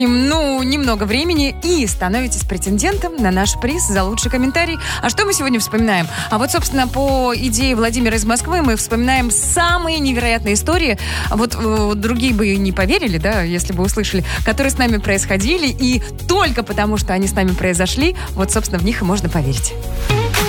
немного времени и становитесь претендентом на наш приз за лучший комментарий. А что мы сегодня вспоминаем? А вот, собственно, по идее Владимира из Москвы мы вспоминаем самые невероятные истории. Вот другие бы не поверили, да, если бы услышали, которые с нами происходили. И только потому, что они с нами произошли, вот, собственно, в них и можно поверить.